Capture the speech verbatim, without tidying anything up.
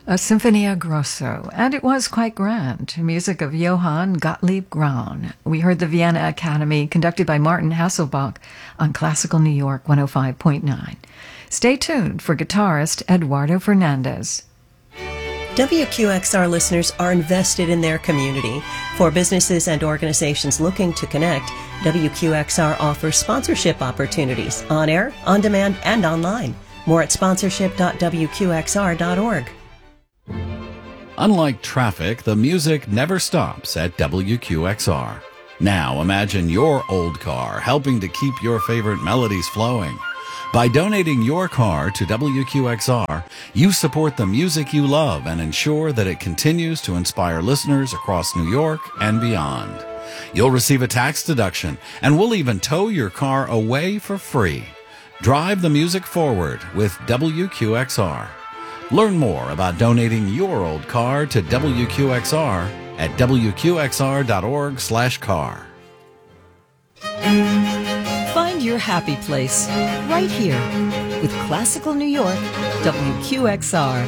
A Sinfonia Grosso, and it was quite grand. Music of Johann Gottlieb Graun. We heard the Vienna Academy, conducted by Martin Hasselbach, on Classical New York one oh five point nine. Stay tuned for guitarist Eduardo Fernandez. W Q X R listeners are invested in their community. For businesses and organizations looking to connect, W Q X R offers sponsorship opportunities on air, on demand, and online. More at sponsorship dot w q x r dot org. Unlike traffic, the music never stops at W Q X R. Now imagine your old car helping to keep your favorite melodies flowing. By donating your car to W Q X R, you support the music you love and ensure that it continues to inspire listeners across New York and beyond. You'll receive a tax deduction, and we'll even tow your car away for free. Drive the music forward with W Q X R. Learn more about donating your old car to W Q X R at w q x r dot org slash car. Find your happy place right here with Classical New York, W Q X R.